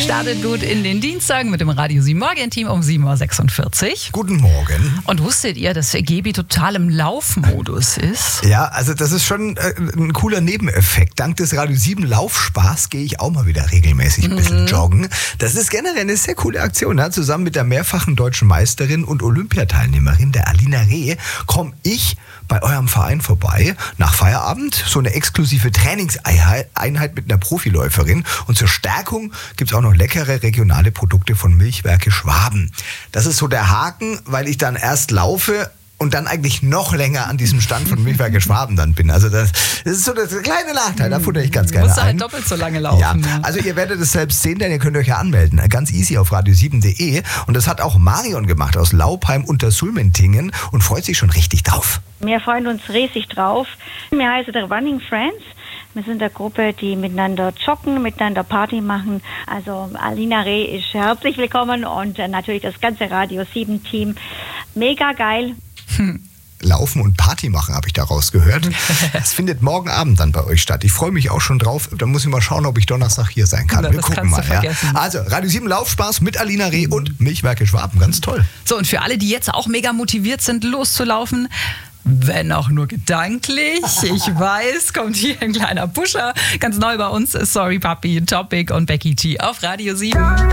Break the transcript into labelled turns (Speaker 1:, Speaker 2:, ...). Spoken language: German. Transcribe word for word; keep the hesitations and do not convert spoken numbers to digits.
Speaker 1: Startet gut in den Dienstag mit dem Radio sieben Morgen-Team um sieben Uhr sechsundvierzig.
Speaker 2: Guten Morgen.
Speaker 1: Und wusstet ihr, dass Gaby total im Laufmodus ist?
Speaker 2: Ja, also das ist schon äh, ein cooler Nebeneffekt. Dank des Radio sieben Laufspaß gehe ich auch mal wieder regelmäßig ein bisschen mhm. joggen. Das ist generell eine sehr coole Aktion. Ja? Zusammen mit der mehrfachen deutschen Meisterin und Olympiateilnehmerin, der Alina Reh, komme ich bei eurem Verein vorbei. Nach Feierabend so eine exklusive Trainingseinheit mit einer Profiläuferin. Und zur Stärkung gibt es auch noch leckere regionale Produkte von Milchwerke Schwaben. Das ist so der Haken, weil ich dann erst laufe und dann eigentlich noch länger an diesem Stand von Milchwerke Schwaben dann bin. Also das, das ist so der kleine Nachteil, da futter ich ganz gerne ein.
Speaker 1: Du musst halt doppelt so lange laufen.
Speaker 2: Ja.
Speaker 1: Ja.
Speaker 2: Also ihr werdet es selbst sehen, denn ihr könnt euch ja anmelden. Ganz easy auf radio sieben punkt de. Und das hat auch Marion gemacht aus Laupheim unter Sulmentingen und freut sich schon richtig drauf.
Speaker 3: Wir freuen uns riesig drauf. Wir heißen der Running Friends. Wir sind eine Gruppe, die miteinander joggen, miteinander Party machen. Also Alina Reh ist herzlich willkommen und natürlich das ganze Radio sieben Team. Mega geil.
Speaker 2: Hm. Laufen und Party machen, habe ich daraus gehört. Das findet morgen Abend dann bei euch statt. Ich freue mich auch schon drauf. Da muss ich mal schauen, ob ich Donnerstag hier sein kann.
Speaker 1: Na,
Speaker 2: Wir gucken mal. Ja. Also, Radio sieben Laufspaß mit Alina Reh und Milchwerke Schwaben. Ganz toll.
Speaker 1: So, und für alle, die jetzt auch mega motiviert sind, loszulaufen, wenn auch nur gedanklich. Ich weiß, kommt hier ein kleiner Pusher. Ganz neu bei uns ist Sorry Papi, Topic und Becky G auf Radio sieben.